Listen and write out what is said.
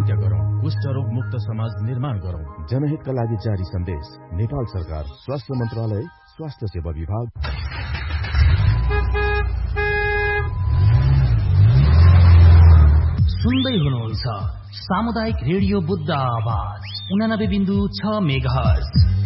आरोग्य गरौँ, कुष्ठ रोग मुक्त समाज निर्माण गरौँ। जनहितका लागि जारी सन्देश, नेपाल सरकार, स्वास्थ्य मन्त्रालय, स्वास्थ्य सेवा विभाग। सुन्दै हुनुहुन्छ सामुदायिक रेडियो बुद्ध आवाज 89.6 मेगाहर्ज।